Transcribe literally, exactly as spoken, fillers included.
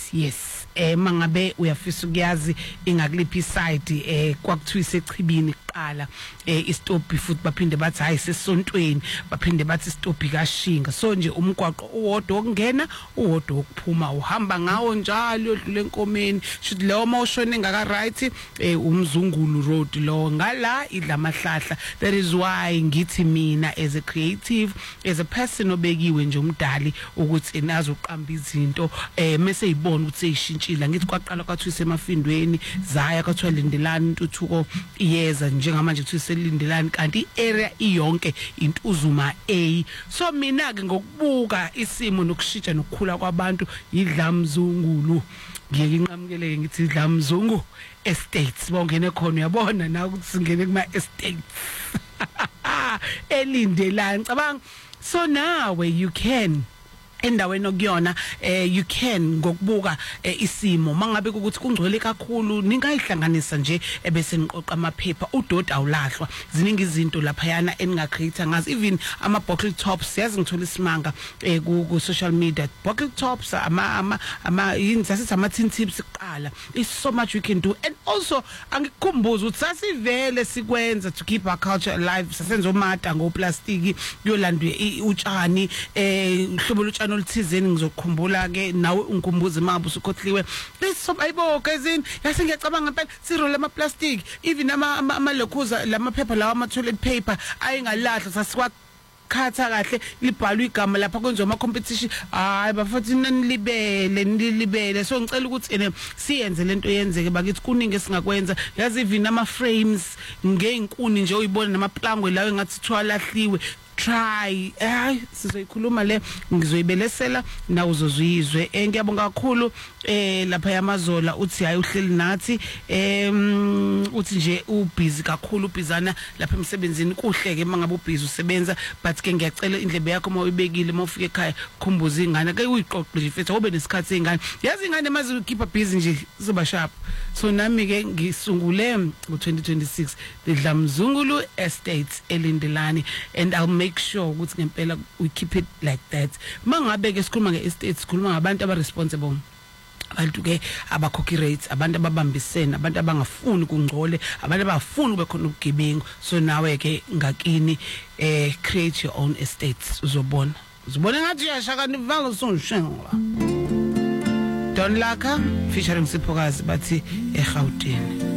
yes yes eh mangabe uyafisa ukuyazi ingakuliphi side eh kwakuthiwa isechibini qala eh istophi futhi baphinde bathi hayi sesontweni baphinde bathi istophi kaShinga so nje umgwaqo uwodwa okungena uwodwa okuphuma uhamba ngawo njalo odlule enkomeni should leyo motion engaka right eh umzungulu road lo ngala idla mahlahla. That is why ngithi mina as a creative as a person obekiwe nje umdali ukuthi enazo uqamba izinto eh mase ibona ukuthi seyishintshile ngithi kwaqala kwathi semafindweni zaya kwathi lindelani intuthuko iyeza njengamanje kuthi selindelani kanti area iyonke intuzuma A. So mina ke ngokubuka isimo nokushitsha nokukhula kwabantu idlamzungulu ngiyeke inqamukeleke ngithi idlamzungu estates bongene khona uyabona na ukuthi singene kuma estates elindelani cabanga. So now you can endaweni okuyona eh you can ngokubuka eh, isimo mangabe ukuthi kungcwele kakhulu ningayihlanganisa nje ebese niqoqa amaphepha udoti awulahlwa ziningi izinto lapha yana eninga create ngazi even ama buckle tops yazi ngithola isimanga eh ku social media buckle tops ama ama ama yinzasi ama tin tips iqala is so much we can do. And also angikukhumbuza ukuthi sasivele sikwenza to keep our culture alive sasenza omata ngo plastic yolandwe utshani eh hlobo lutshani olithizeni ngizokukhumbula ke nawe ungikhumbuza imapho usukhotliwe leso ayibo kazini yase ngiyacabanga ngempela sirole ama plastic even ama amalokhuza lamaphepha lawa ama toilet paper ayingalahla sasikwa khatha kahle libhalwa igama lapha kwenziwa ama competition hayi bafathi nanilibele nilibele. So ngicela ukuthi ene siyenze lento yenzeke bakithi kuningi singakwenza yazi even ama frames ngeenkuni nje uyibona namaplangwe lawo engathi thwalahliwe try eh sizoyikhuluma le ngizoyibelesela na uzozizwe. Ngiyabonga kakhulu eh lapha yamazola uthi hayi uhleli nathi em uthi nje ubusy kakhulu ubizana lapha emsebenzini kuhleke mangabe ubusy usebenza but ke ngiyacela indlebe yakho mawuyibekile mawufika ekhaya khumbuza ingane ke uyiqoqe nje mfethu ube nesikhathi ingane yazi ingane mazi ukhipha busy nje zoba sharp. So nami ke ngisungule ngo twenty twenty-six the Dlamzungulu Estates elindelani and I'll make sure ukuthi ngempela we keep it like that. Mangabe ke sikhuluma ngeestates sikhuluma ngabantu aba responsible abantu ke abakhokhi rates abantu ababambisene abantu abangafuni kungcole abantu abafuni kube khona ubugebengu. So nawe ke ngakini eh create your own estates uzobona uzobona ngathi yashaka nivanga usungishengwa Don Laka featuring Siphokazi bathi eGauteng.